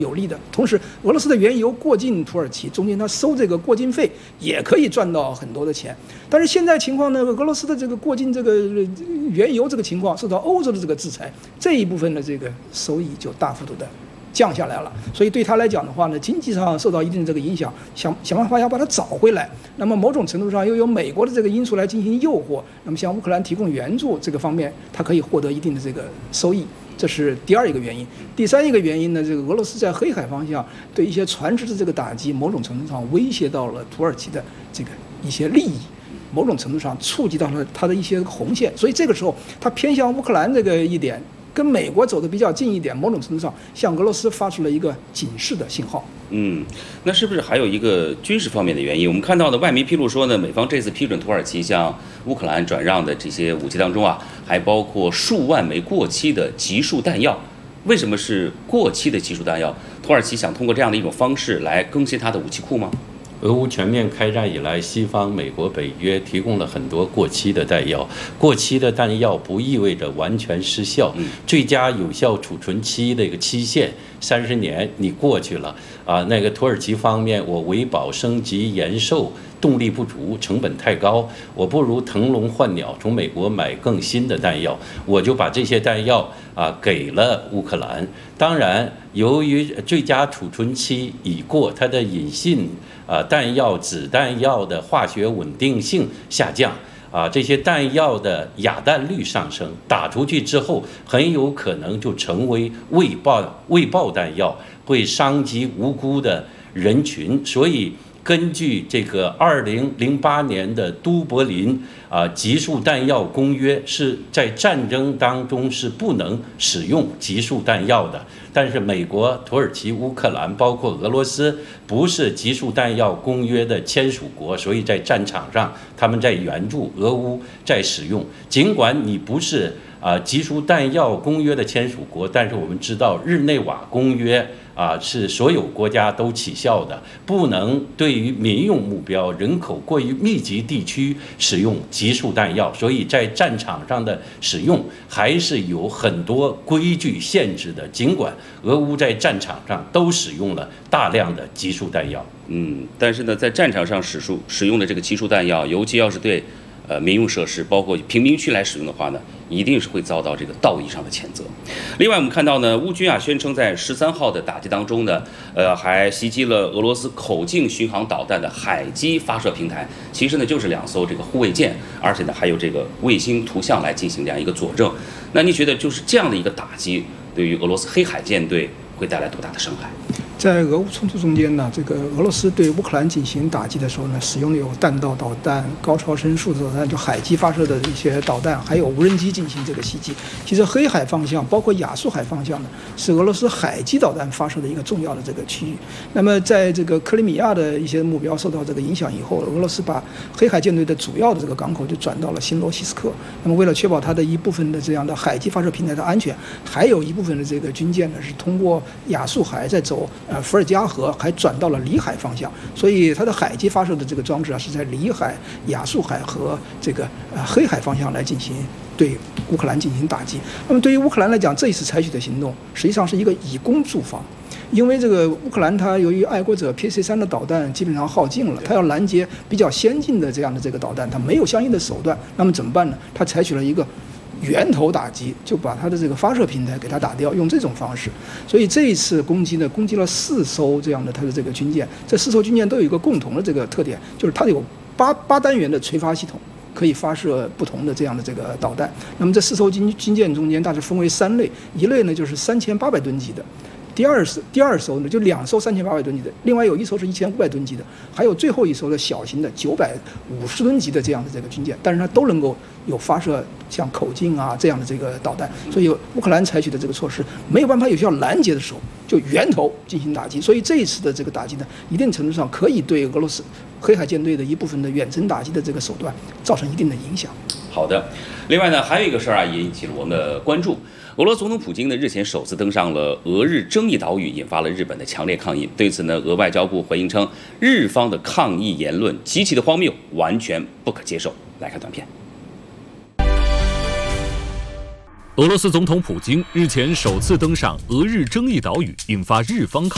有利的。同时，俄罗斯的原油过境土耳其，中间它收这个过境费也可以赚到很多的钱。但是现在情况呢，俄罗斯的这个过境这个原油这个情况受到欧洲的这个制裁，这一部分的这个收益就大幅度的降下来了。所以对他来讲的话呢，经济上受到一定的这个影响，想办法要把它找回来。那么某种程度上又有美国的这个因素来进行诱惑，那么向乌克兰提供援助这个方面，它可以获得一定的这个收益。这是第二一个原因。第三一个原因呢，这个俄罗斯在黑海方向对一些船只的这个打击，某种程度上威胁到了土耳其的这个一些利益，某种程度上触及到了它的一些红线。所以这个时候，它偏向乌克兰这个一点，跟美国走得比较近一点，某种程度上向俄罗斯发出了一个警示的信号。 那是不是还有一个军事方面的原因？我们看到的外媒披露说呢，美方这次批准土耳其向乌克兰转让的这些武器当中啊，还包括数万枚过期的集束弹药。为什么是过期的集束弹药？土耳其想通过这样的一种方式来更新它的武器库吗？ 俄乌全面开战以来，西方、美国、北约提供了很多过期的弹药。过期的弹药不意味着完全失效，最佳有效储存期的一个期限30年，你过去了啊。那个土耳其方面，我维保升级延寿动力不足，成本太高，我不如腾笼换鸟，从美国买更新的弹药，我就把这些弹药给了乌克兰。当然，由于最佳储存期已过，它的引信弹药、子弹药的化学稳定性下降这些弹药的哑弹率上升，打出去之后很有可能就成为未爆弹药，会伤及无辜的人群。所以根据这个2008年的都柏林集束弹药公约，是在战争当中是不能使用集束弹药的。但是美国、土耳其、乌克兰包括俄罗斯不是集束弹药公约的签署国，所以在战场上他们在援助俄乌在使用。尽管你不是集束弹药公约的签署国，但是我们知道日内瓦公约是所有国家都起效的，不能对于民用目标、人口过于密集地区使用集束弹药，所以在战场上的使用还是有很多规矩限制的。尽管俄乌在战场上都使用了大量的集束弹药， 但是呢，在战场上使用的这个集束弹药，尤其要是对民用设施，包括贫民区来使用的话呢，一定是会遭到这个道义上的谴责。另外，我们看到呢，乌军宣称在13号的打击当中呢，还袭击了俄罗斯口径巡航导弹的海基发射平台。其实呢，就是2艘这个护卫舰，而且呢，还有这个卫星图像来进行这样一个佐证。那你觉得就是这样的一个打击，对于俄罗斯黑海舰队会带来多大的伤害？ 在俄乌冲突中间呢，这个俄罗斯对乌克兰进行打击的时候呢，使用的有弹道导弹、高超声速导弹，就海基发射的一些导弹，还有无人机进行这个袭击。其实黑海方向，包括亚速海方向呢，是俄罗斯海基导弹发射的一个重要的这个区域。那么在这个克里米亚的一些目标受到这个影响以后，俄罗斯把黑海舰队的主要的这个港口就转到了新罗西斯克。那么为了确保它的一部分的这样的海基发射平台的安全，还有一部分的这个军舰呢是通过亚速海再走伏尔加河，还转到了里海方向，所以它的海基发射的这个装置是在里海、亚速海和这个黑海方向来进行对乌克兰进行打击。那么对于乌克兰来讲，这一次采取的行动实际上是一个以攻助防，因为这个乌克兰它由于爱国者 PC3的导弹基本上耗尽了，它要拦截比较先进的这样的这个导弹，它没有相应的手段，那么怎么办呢？它采取了一个源头打击，就把它的这个发射平台给它打掉，用这种方式。所以这一次攻击呢，攻击了4艘这样的它的这个军舰。这4艘军舰都有一个共同的这个特点，就是它有八单元的垂发系统，可以发射不同的这样的这个导弹。那么这4艘军舰中间大致分为3类，一类呢就是3800吨级的。第二艘呢，就2艘3800吨级的，另外有1艘是1500吨级的，还有最后1艘的小型的950吨级的这样的这个军舰，但是它都能够有发射像口径这样的这个导弹，所以乌克兰采取的这个措施没有办法有效拦截的时候，就源头进行打击。所以这一次的这个打击呢，一定程度上可以对俄罗斯黑海舰队的一部分的远程打击的这个手段造成一定的影响。 好的，另外呢，还有一个事儿也引起了我们的关注。俄罗斯总统普京呢日前首次登上了俄日争议岛屿，引发了日本的强烈抗议。对此呢，俄外交部回应称，日方的抗议言论极其的荒谬，完全不可接受。来看短片。 俄罗斯总统普京日前首次登上俄日争议岛屿，引发日方抗议。